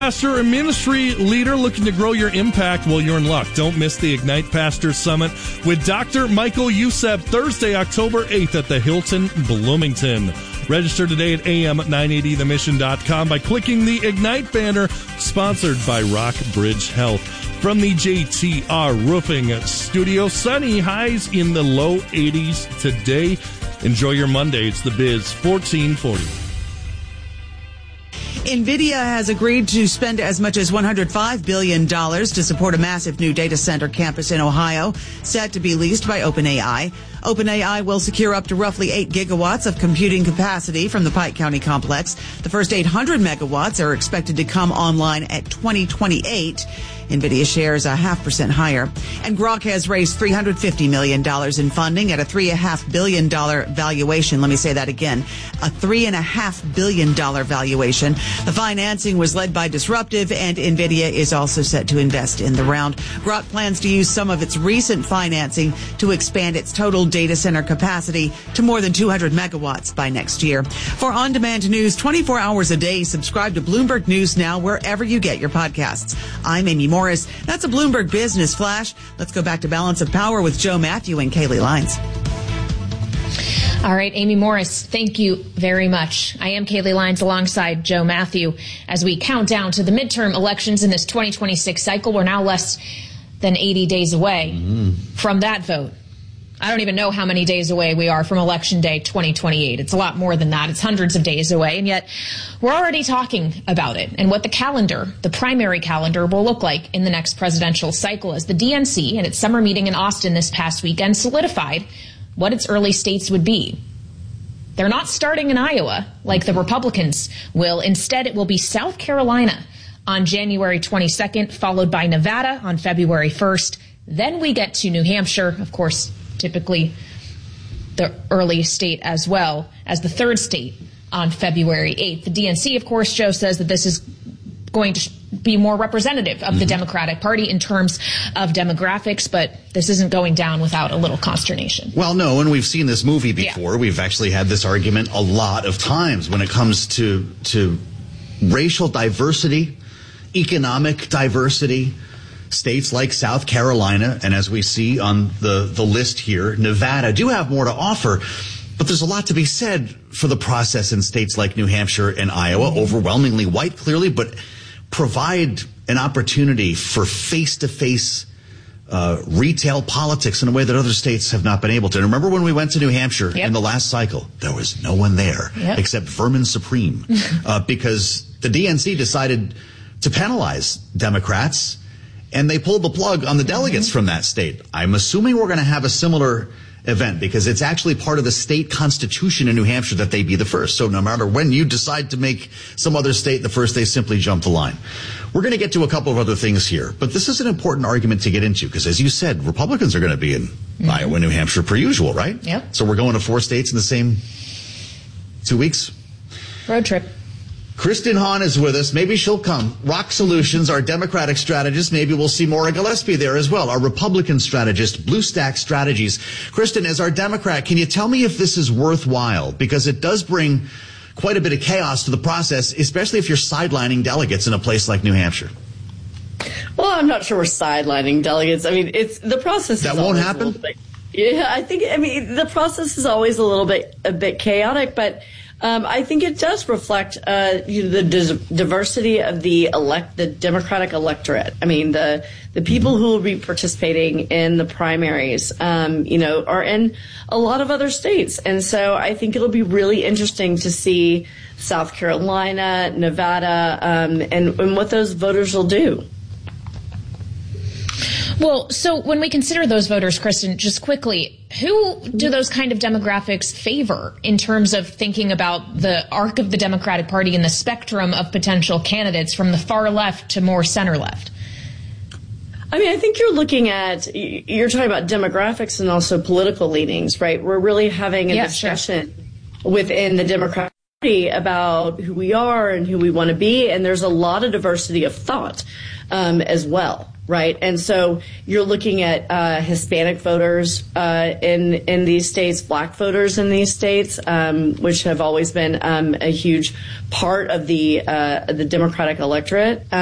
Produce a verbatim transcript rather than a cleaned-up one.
Pastor or ministry leader looking to grow your impact? Well, you're in luck. Don't miss the Ignite Pastor Summit with Doctor Michael Youssef, Thursday, October eighth at the Hilton Bloomington. Register today at a m nine eighty the mission dot com by clicking the Ignite banner, sponsored by Rockbridge Health. From the J T R Roofing Studio, sunny, highs in the low eighties today. Enjoy your Monday. It's The Biz fourteen forty. NVIDIA has agreed to spend as much as one hundred five billion dollars to support a massive new data center campus in Ohio, set to be leased by OpenAI. OpenAI will secure up to roughly eight gigawatts of computing capacity from the Pike County complex. The first eight hundred megawatts are expected to come online at twenty twenty-eight. NVIDIA shares a half percent higher. And Grok has raised three hundred fifty million dollars in funding at a three point five billion dollars valuation. Let me say that again. A three point five billion dollars valuation. The financing was led by Disruptive, and NVIDIA is also set to invest in the round. Grok plans to use some of its recent financing to expand its total data center capacity to more than two hundred megawatts by next year. For on-demand news twenty-four hours a day, subscribe to Bloomberg News Now wherever you get your podcasts. I'm Amy Morris. That's a Bloomberg Business Flash. Let's go back to Balance of Power with Joe Matthew and Kaylee Lines. All right, Amy Morris, thank you very much. I am Kaylee Lines alongside Joe Matthew as we count down to the midterm elections in this twenty twenty-six cycle. We're now less than eighty days away mm-hmm. from that vote. I don't even know how many days away we are from Election Day twenty twenty-eight. It's a lot more than that. It's hundreds of days away, and yet we're already talking about it and what the calendar, the primary calendar, will look like in the next presidential cycle, as the D N C in its summer meeting in Austin this past weekend solidified what its early states would be. They're not starting in Iowa like the Republicans will. Instead, it will be South Carolina on January twenty-second, followed by Nevada on February first. Then we get to New Hampshire, of course, typically the early state as well, as the third state on February eighth. The D N C, of course, Joe, says that this is going to be more representative of the Democratic Party in terms of demographics, but this isn't going down without a little consternation. Well, no, and we've seen this movie before. Yeah. We've actually had this argument a lot of times when it comes to to racial diversity, economic diversity. States like South Carolina, and as we see on the, the list here, Nevada, do have more to offer. But there's a lot to be said for the process in states like New Hampshire and Iowa, overwhelmingly white, clearly, but provide an opportunity for face-to-face uh, retail politics in a way that other states have not been able to. And remember when we went to New Hampshire yep. in the last cycle? There was no one there yep. except Vermin Supreme uh, because the D N C decided to penalize Democrats, and they pulled the plug on the delegates mm-hmm. from that state. I'm assuming we're going to have a similar event because it's actually part of the state constitution in New Hampshire that they be the first. So no matter when you decide to make some other state the first, they simply jump the line. We're going to get to a couple of other things here, but this is an important argument to get into because, as you said, Republicans are going to be in mm-hmm. Iowa, New Hampshire per usual, right? Yep. So we're going to four states in the same two weeks. Road trip. Kristen Hahn is with us. Maybe she'll come. Rock Solutions, our Democratic strategist. Maybe we'll see Maura Gillespie there as well, our Republican strategist, Blue Stack Strategies. Kristen, as our Democrat, can you tell me if this is worthwhile? Because it does bring quite a bit of chaos to the process, especially if you're sidelining delegates in a place like New Hampshire. Well, I'm not sure we're sidelining delegates. I mean, it's the process. That is won't happen? Bit, yeah, I think, I mean, the process is always a little bit, a bit chaotic, but Um, I think it does reflect uh, you know, the dis- diversity of the elect, the Democratic electorate. I mean, the the people who will be participating in the primaries, um, you know, are in a lot of other states, and so I think it'll be really interesting to see South Carolina, Nevada, um, and, and what those voters will do. Well, so when we consider those voters, Kristen, just quickly, who do those kind of demographics favor in terms of thinking about the arc of the Democratic Party and the spectrum of potential candidates from the far left to more center left? I mean, I think you're looking at, you're talking about demographics and also political leanings, right? We're really having a yeah, discussion sure. within the Democratic about who we are and who we want to be, and there's a lot of diversity of thought um, as well, right? And so you're looking at uh, Hispanic voters uh, in in these states, Black voters in these states, um, which have always been um, a huge part of the uh, the Democratic electorate.